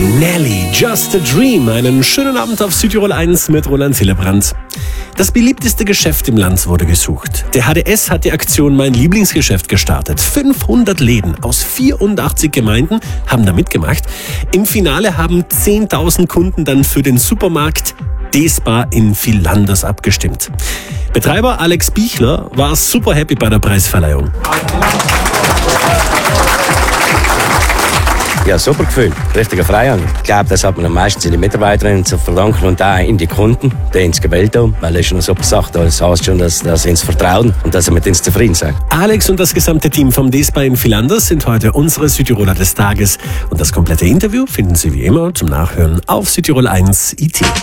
Nelly, Just a Dream. Einen schönen Abend auf Südtirol 1 mit Roland Hillebrand. Das beliebteste Geschäft im Land wurde gesucht. Der HDS hat die Aktion Mein Lieblingsgeschäft gestartet. 500 Läden aus 84 Gemeinden haben da mitgemacht. Im Finale haben 10.000 Kunden dann für den Supermarkt D-Spa in Vilanders abgestimmt. Betreiber Alex Bichler war super happy bei der Preisverleihung. Ja, super Gefühl. Richtiger Freigang. Ich glaube, das hat man am meisten seine Mitarbeiterinnen zu verdanken und auch in die Kunden, die uns gewählt haben, weil das ist schon eine super Sache. Das heißt schon, dass sie uns vertrauen und dass sie mit uns zufrieden sind. Alex und das gesamte Team vom D-Spa in Vilanders sind heute unsere Südtiroler des Tages. Und das komplette Interview finden Sie wie immer zum Nachhören auf Südtirol 1 IT.